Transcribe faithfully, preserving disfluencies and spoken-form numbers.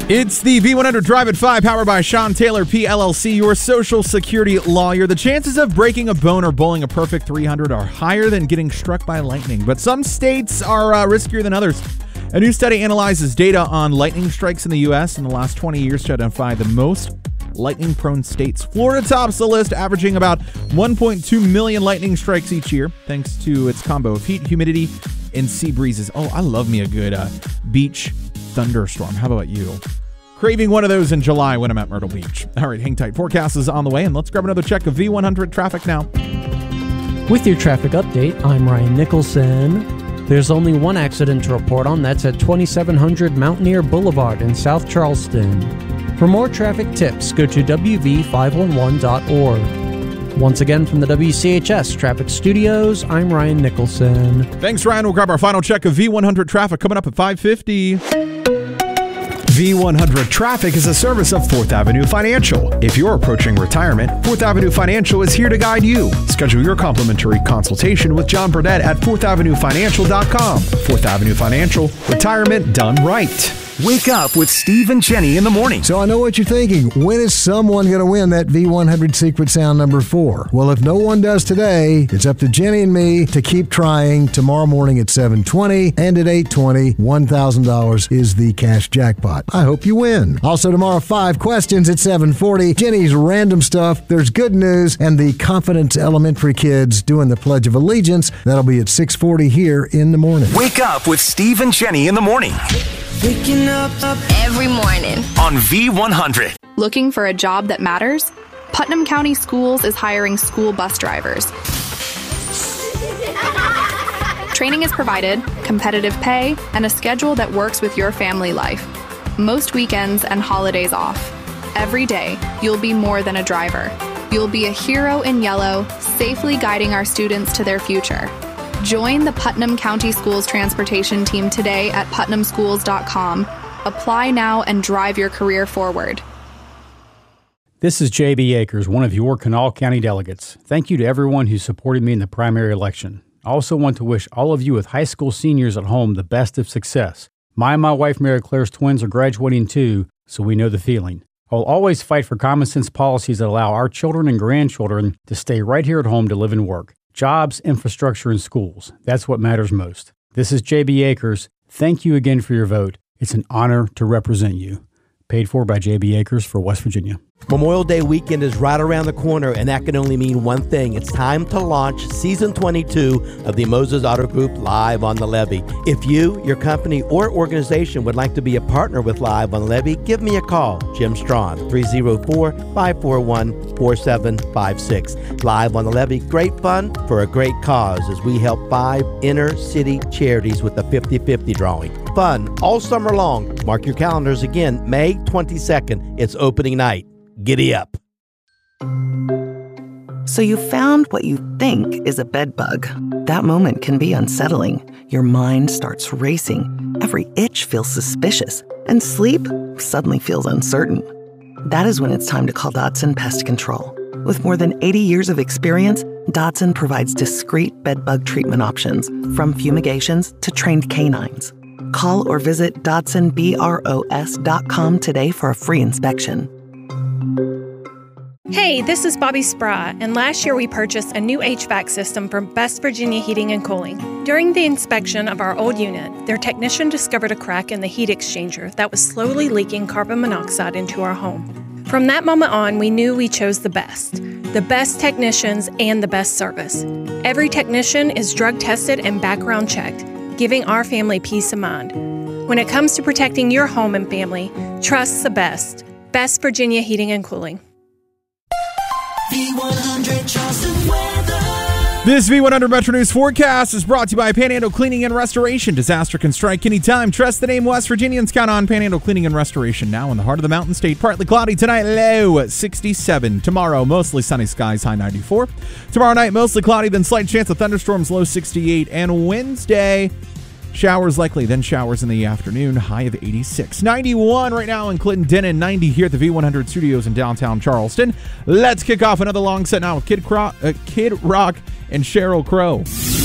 It's the V one hundred Drive at five, powered by Sean Taylor, P L L C, your Social Security lawyer. The chances of breaking a bone or bowling a perfect three hundred are higher than getting struck by lightning, but some states are uh, riskier than others. A new study analyzes data on lightning strikes in the U S in the last twenty years to identify the most lightning-prone states. Florida tops the list, averaging about one point two million lightning strikes each year, thanks to its combo of heat, humidity, and sea breezes. Oh, I love me a good uh, beach thunderstorm. How about you? Craving one of those in July when I'm at Myrtle Beach. All right, hang tight. Forecast is on the way, and let's grab another check of V one hundred traffic now. With your traffic update, I'm Ryan Nicholson. There's only one accident to report on. That's at twenty-seven hundred Mountaineer Boulevard in South Charleston. For more traffic tips, go to W V five one one dot org. Once again, from the W C H S Traffic Studios, I'm Ryan Nicholson. Thanks, Ryan. We'll grab our final check of V one hundred traffic coming up at five fifty. V one hundred Traffic is a service of Fourth Avenue Financial. If you're approaching retirement, Fourth Avenue Financial is here to guide you. Schedule your complimentary consultation with John Burnett at fourth avenue financial dot com. Fourth Avenue Financial, retirement done right. Wake up with Steve and Jenny in the morning. So I know what you're thinking. When is someone going to win that V one hundred Secret Sound number four? Well, if no one does today, it's up to Jenny and me to keep trying tomorrow morning at seven twenty and at eight twenty. one thousand dollars is the cash jackpot. I hope you win. Also tomorrow, five questions at seven forty. Jenny's random stuff. There's good news and the Confidence Elementary kids doing the Pledge of Allegiance. That'll be at six forty here in the morning. Wake up with Steve and Jenny in the morning. Waking up, up every morning on V one hundred. Looking for a job that matters? Putnam County Schools is hiring school bus drivers. Training is provided, competitive pay, and a schedule that works with your family life. Most weekends and holidays off. Every day, you'll be more than a driver. You'll be a hero in yellow, safely guiding our students to their future. Join the Putnam County Schools transportation team today at putnam schools dot com. Apply now and drive your career forward. This is J B Akers, one of your Kanawha County delegates. Thank you to everyone who supported me in the primary election. I also want to wish all of you with high school seniors at home the best of success. My and my wife Mary Claire's twins are graduating too, so we know the feeling. I will always fight for common sense policies that allow our children and grandchildren to stay right here at home to live and work. Jobs, infrastructure, and schools. That's what matters most. This is J B Akers. Thank you again for your vote. It's an honor to represent you. Paid for by J B Akers for West Virginia. Memorial Day weekend is right around the corner, and that can only mean one thing. It's time to launch Season twenty-two of the Moses Auto Group Live on the Levee. If you, your company, or organization would like to be a partner with Live on the Levee, give me a call. Jim Strawn, three oh four, five four one, four seven five six. Live on the Levee, great fun for a great cause as we help five inner-city charities with a fifty-fifty drawing. Fun all summer long. Mark your calendars again, May twenty-second. It's opening night. Giddy up. So you found what you think is a bed bug. That moment can be unsettling. Your mind starts racing. Every itch feels suspicious. And sleep suddenly feels uncertain. That is when it's time to call Dodson Pest Control. With more than eighty years of experience, Dodson provides discreet bed bug treatment options, from fumigations to trained canines. Call or visit Dodson Bros dot com today for a free inspection. Hey, this is Bobby Sprah, and last year we purchased a new H V A C system from West Virginia Heating and Cooling. During the inspection of our old unit, their technician discovered a crack in the heat exchanger that was slowly leaking carbon monoxide into our home. From that moment on, we knew we chose the best. The best technicians and the best service. Every technician is drug tested and background checked, giving our family peace of mind. When it comes to protecting your home and family, trust the best. West Virginia Heating and Cooling. V one hundred Charleston weather. This V one hundred Metro News forecast is brought to you by Panhandle Cleaning and Restoration. Disaster can strike anytime. Trust the name West Virginians. Count on Panhandle Cleaning and Restoration. Now in the heart of the Mountain State. Partly cloudy tonight, low at sixty-seven. Tomorrow, mostly sunny skies, high ninety-four. Tomorrow night, mostly cloudy, then slight chance of thunderstorms, low sixty-eight. And Wednesday, showers likely, then showers in the afternoon, high of eighty-six. ninety-one right now in Clinton, Denon, ninety here at the V one hundred studios in downtown Charleston. Let's kick off another long set now with Kid, Cro- uh, Kid Rock and Sheryl Crow.